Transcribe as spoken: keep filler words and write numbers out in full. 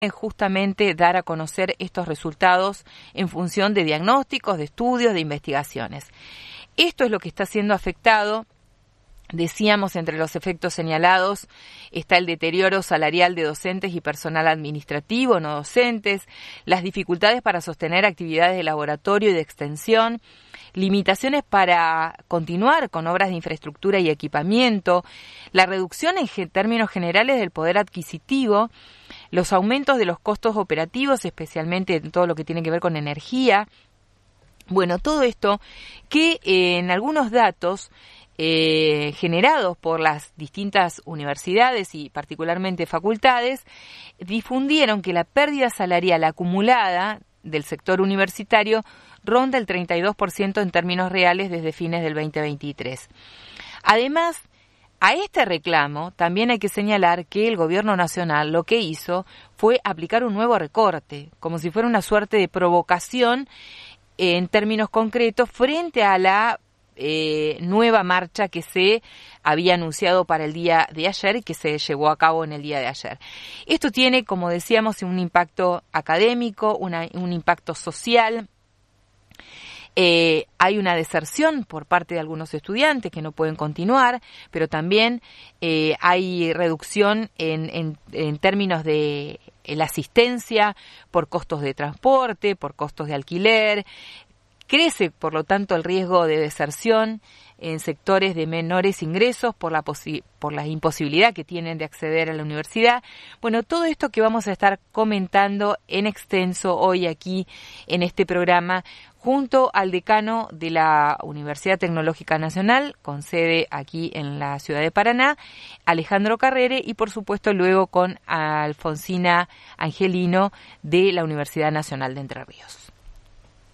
justamente dar a conocer estos resultados en función de diagnósticos, de estudios, de investigaciones. Esto es lo que está siendo afectado. Decíamos, entre los efectos señalados está el deterioro salarial de docentes y personal administrativo, no docentes, las dificultades para sostener actividades de laboratorio y de extensión, limitaciones para continuar con obras de infraestructura y equipamiento, la reducción en términos generales del poder adquisitivo, los aumentos de los costos operativos, especialmente en todo lo que tiene que ver con energía. Bueno, todo esto que eh, en algunos datos Eh, generados por las distintas universidades y particularmente facultades, difundieron que la pérdida salarial acumulada del sector universitario ronda el treinta y dos por ciento en términos reales desde fines del veinte veintitrés. Además, a este reclamo también hay que señalar que el gobierno nacional lo que hizo fue aplicar un nuevo recorte, como si fuera una suerte de provocación eh, en términos concretos frente a la Eh, nueva marcha que se había anunciado para el día de ayer y que se llevó a cabo en el día de ayer. Esto tiene, como decíamos, un impacto académico, una, un impacto social. Eh, hay una deserción por parte de algunos estudiantes que no pueden continuar, pero también eh, hay reducción en, en, en términos de la asistencia por costos de transporte, por costos de alquiler. Crece, por lo tanto, el riesgo de deserción en sectores de menores ingresos por la, posi- por la imposibilidad que tienen de acceder a la universidad. Bueno, todo esto que vamos a estar comentando en extenso hoy aquí en este programa, junto al decano de la Universidad Tecnológica Nacional, con sede aquí en la ciudad de Paraná, Alejandro Carrere, y por supuesto luego con Alfonsina Angelino de la Universidad Nacional de Entre Ríos.